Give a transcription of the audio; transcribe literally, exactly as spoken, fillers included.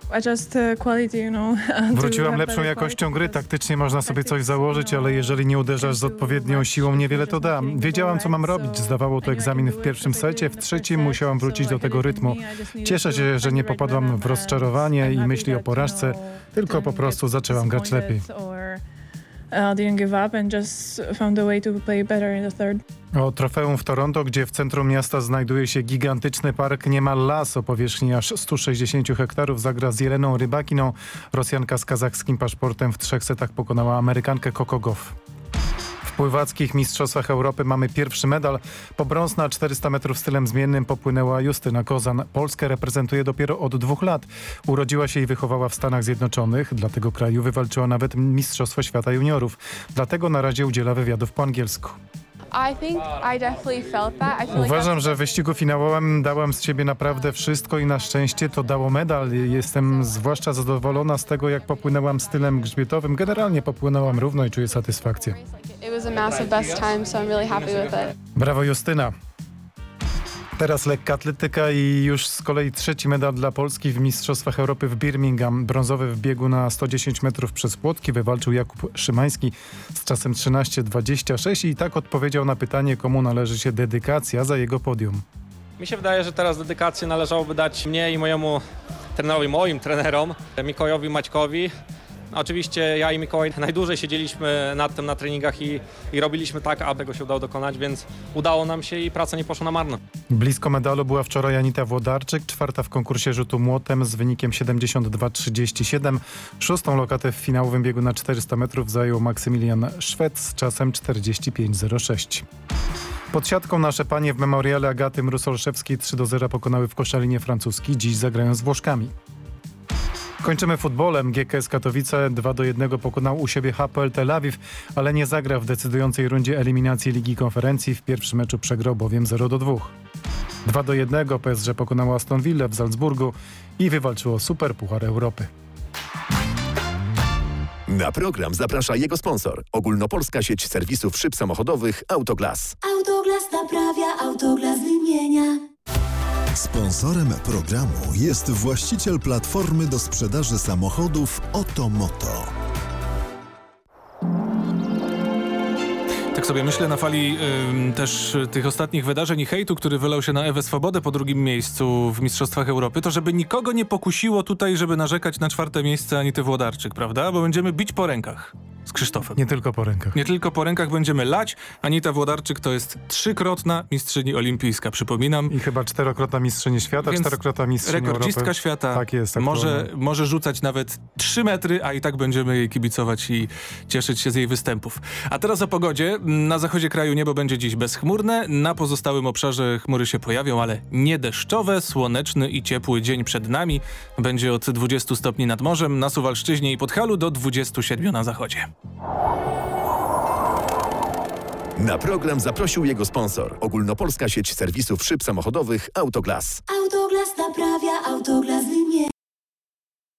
Wróciłam lepszą jakością gry, taktycznie można sobie coś założyć, ale jeżeli nie uderzasz z odpowiednią siłą, niewiele to da. Wiedziałam, co mam robić, zdawało to egzamin w pierwszym secie, w trzecim musiałam wrócić do tego rytmu. Cieszę się, że nie popadłam w rozczarowanie i myśli o porażce, tylko po prostu zaczęłam grać lepiej. O trofeum w Toronto, gdzie w centrum miasta znajduje się gigantyczny park, niemal las o powierzchni aż stu sześćdziesięciu hektarów, zagra z Jeleną Rybakiną. Rosjanka z kazachskim paszportem w trzech setach pokonała Amerykankę Coco Gauff. W pływackich mistrzostwach Europy mamy pierwszy medal. Po brąz na czterysta metrów stylem zmiennym popłynęła Justyna Kozan. Polskę reprezentuje dopiero od dwóch lat. Urodziła się i wychowała w Stanach Zjednoczonych. Dla tego kraju wywalczyła nawet Mistrzostwo Świata Juniorów. Dlatego na razie udziela wywiadów po angielsku. Uważam, że w wyścigu finałowym dałam z siebie naprawdę wszystko i na szczęście to dało medal. Jestem zwłaszcza zadowolona z tego, jak popłynęłam stylem grzbietowym. Generalnie popłynęłam równo i czuję satysfakcję. Brawo, Justyna. Teraz lekka atletyka i już z kolei trzeci medal dla Polski w Mistrzostwach Europy w Birmingham. Brązowy w biegu na sto dziesięć metrów przez płotki wywalczył Jakub Szymański z czasem trzynaście dwadzieścia sześć i tak odpowiedział na pytanie, komu należy się dedykacja za jego podium. Mi się wydaje, że teraz dedykację należałoby dać mnie i mojemu trenerowi, moim trenerom, Mikołajowi Maćkowi. Oczywiście ja i Mikołaj najdłużej siedzieliśmy nad tym na treningach i, i robiliśmy tak, aby tego się udało dokonać, więc udało nam się i praca nie poszła na marno. Blisko medalu była wczoraj Anita Włodarczyk, czwarta w konkursie rzutu młotem z wynikiem siedemdziesiąt dwa trzydzieści siedem. Szóstą lokatę w finałowym biegu na czterysta metrów zajął Maksymilian Szwed z czasem czterdzieści pięć zero sześć. Pod siatką nasze panie w memoriale Agaty Mróz-Olszewskiej trzy do zera pokonały w Koszalinie francuski. Dziś zagrają z Włoszkami. Kończymy futbolem. G K S Katowice dwa do jednego pokonał u siebie H P L Tel Awiw, ale nie zagra w decydującej rundzie eliminacji Ligi Konferencji. W pierwszym meczu przegrał bowiem zero do dwóch. dwa do jednego P S G pokonało Aston Villę w Salzburgu i wywalczyło Superpuchar Europy. Na program zaprasza jego sponsor. Ogólnopolska sieć serwisów szyb samochodowych Autoglas. Autoglas naprawia, Autoglas wymienia. Sponsorem programu jest właściciel platformy do sprzedaży samochodów Otomoto. Tak sobie myślę na fali y, też tych ostatnich wydarzeń i hejtu, który wylał się na Ewę Swobodę po drugim miejscu w Mistrzostwach Europy, to żeby nikogo nie pokusiło tutaj, żeby narzekać na czwarte miejsce Anity Włodarczyk, prawda? Bo będziemy bić po rękach z Krzysztofem. Nie tylko po rękach. Nie tylko po rękach będziemy lać. Anita Włodarczyk to jest trzykrotna mistrzyni olimpijska, przypominam. I chyba czterokrotna mistrzyni świata, Więc czterokrotna mistrzyni rekordzistka Europy. świata. Tak jest. Może, może rzucać nawet trzy metry, a i tak będziemy jej kibicować i cieszyć się z jej występów. A teraz o pogodzie. Na zachodzie kraju niebo będzie dziś bezchmurne. Na pozostałym obszarze chmury się pojawią, ale nie deszczowe. Słoneczny i ciepły dzień przed nami. Będzie od dwudziestu stopni nad morzem, na Suwalszczyźnie i Podhalu do dwudziestu siedmiu na zachodzie. Na program zaprosił jego sponsor. Ogólnopolska sieć serwisów szyb samochodowych Autoglas. Autoglas naprawia, Autoglas wymienia.